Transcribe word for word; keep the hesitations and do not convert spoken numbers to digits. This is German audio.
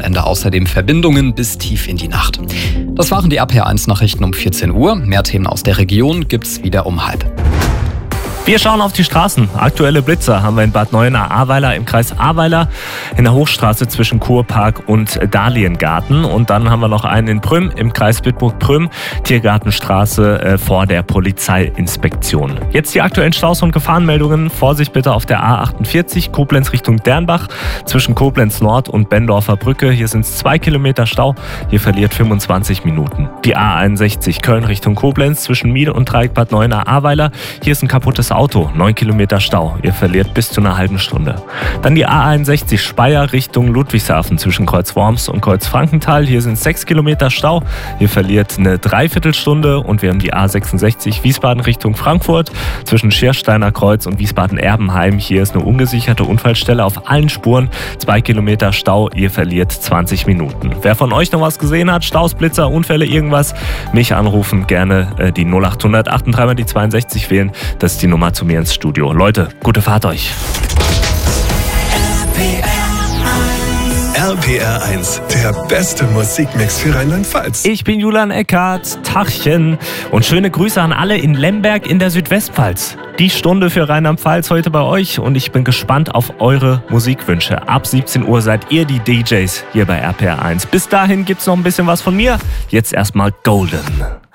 Wochenende außerdem Verbindungen bis tief in die Nacht. Das waren die R P R eins Nachrichten um vierzehn Uhr. Mehr Themen aus der Region gibt's wieder um halb. Wir schauen auf die Straßen. Aktuelle Blitzer haben wir in Bad Neuenahr-Ahrweiler im Kreis Ahrweiler, in der Hochstraße zwischen Kurpark und Dahliengarten. Und dann haben wir noch einen in Prüm im Kreis Bitburg-Prüm, Tiergartenstraße äh, vor der Polizeiinspektion. Jetzt die aktuellen Staus und Gefahrenmeldungen. Vorsicht bitte auf der A achtundvierzig, Koblenz Richtung Dernbach, zwischen Koblenz Nord und Bendorfer Brücke. Hier sind es zwei Kilometer Stau. Hier verliert fünfundzwanzig Minuten. Die A einundsechzig, Köln Richtung Koblenz, zwischen Miel und Dreieck Bad Neuenahr-Ahrweiler. Hier ist ein kaputtes Auto, neun Kilometer Stau. Ihr verliert bis zu einer halben Stunde. Dann die A einundsechzig Speyer Richtung Ludwigshafen zwischen Kreuz Worms und Kreuz Frankenthal. Hier sind sechs Kilometer Stau. Ihr verliert eine Dreiviertelstunde. Und wir haben die A sechsundsechzig Wiesbaden Richtung Frankfurt zwischen Schiersteiner Kreuz und Wiesbaden-Erbenheim. Hier ist eine ungesicherte Unfallstelle auf allen Spuren. Zwei Kilometer Stau. Ihr verliert zwanzig Minuten. Wer von euch noch was gesehen hat, Staus, Blitzer, Unfälle, irgendwas, mich anrufen. Gerne äh, die null achthundert achtunddreißig mal die zweiundsechzig wählen. Das ist die Nummer zu mir ins Studio. Leute, gute Fahrt euch. R P R eins, der beste Musikmix für Rheinland-Pfalz. Ich bin Julian Eckhardt, Tachchen und schöne Grüße an alle in Lemberg in der Südwestpfalz. Die Stunde für Rheinland-Pfalz heute bei euch und ich bin gespannt auf eure Musikwünsche. Ab siebzehn Uhr seid ihr die D Js hier bei R P R eins. Bis dahin gibt's noch ein bisschen was von mir. Jetzt erstmal Golden.